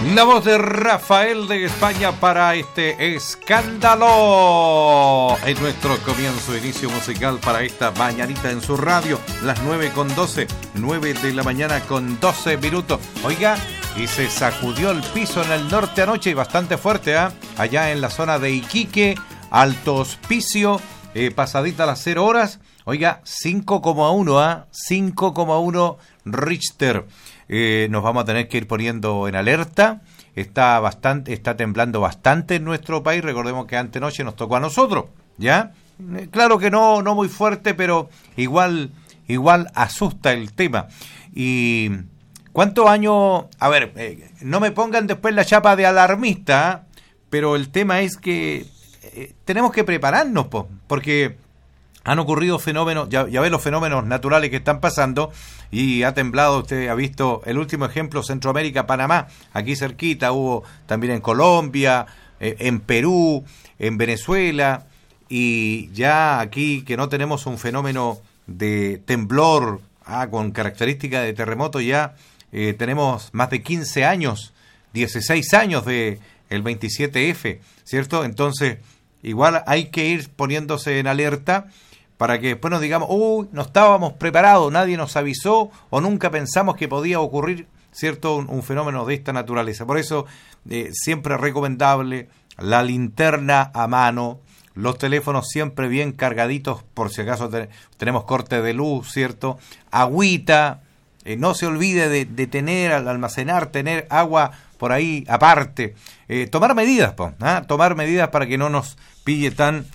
La voz de Rafael de España para este escándalo. Es nuestro comienzo, inicio musical para esta mañanita en su radio. Las 9:12, 9 de la mañana con 12 minutos. Oiga, y se sacudió el piso en el norte anoche y bastante fuerte, allá en la zona de Iquique, Alto Hospicio, pasadita las 0 horas. Oiga, 5,1, 5,1 Richter. Nos vamos a tener que ir poniendo en alerta. Está temblando bastante en nuestro país. Recordemos que antenoche nos tocó a nosotros, ¿ya? Claro que no muy fuerte, pero igual asusta el tema. Y ¿cuántos años? A ver, no me pongan después la chapa de alarmista, pero el tema es que tenemos que prepararnos, porque han ocurrido fenómenos, ya ve los fenómenos naturales que están pasando, y ha temblado, usted ha visto el último ejemplo, Centroamérica, Panamá, aquí cerquita, hubo también en Colombia, en Perú, en Venezuela, y ya aquí que no tenemos un fenómeno de temblor con característica de terremoto, ya tenemos más de 15 años, 16 años de el 27F, ¿cierto? Entonces, igual hay que ir poniéndose en alerta, para que después nos digamos, no estábamos preparados, nadie nos avisó o nunca pensamos que podía ocurrir, ¿cierto? Un fenómeno de esta naturaleza. Por eso, siempre recomendable la linterna a mano, los teléfonos siempre bien cargaditos por si acaso tenemos corte de luz, ¿cierto? Agüita, no se olvide de tener, al almacenar, tener agua por ahí aparte. Tomar medidas, tomar medidas para que no nos pille tan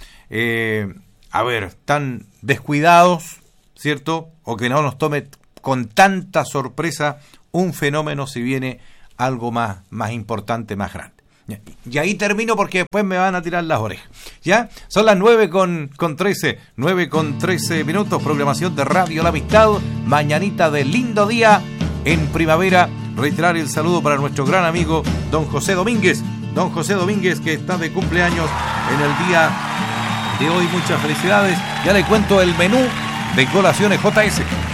descuidados, ¿cierto? O que no nos tome con tanta sorpresa un fenómeno si viene algo más importante, más grande. Y ahí termino porque después me van a tirar las orejas. ¿Ya? Son las 9:13 minutos, programación de Radio La Amistad, mañanita de lindo día en primavera. Reiterar el saludo para nuestro gran amigo don José Domínguez. Don José Domínguez, que está de cumpleaños en el día de hoy. Muchas felicidades. Ya le cuento el menú de Colaciones JS.